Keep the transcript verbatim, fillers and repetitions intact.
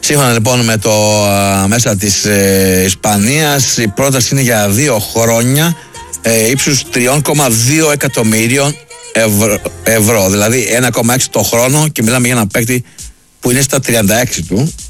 Σύμφωνα λοιπόν με το α, μέσα της ε, Ισπανίας, η πρόταση είναι για δύο χρόνια ε, ύψους τρία κόμμα δύο εκατομμύριων ευρώ, ευρώ, δηλαδή ένα κόμμα έξι το χρόνο, και μιλάμε για ένα παίκτη που είναι στα τριάντα έξι του.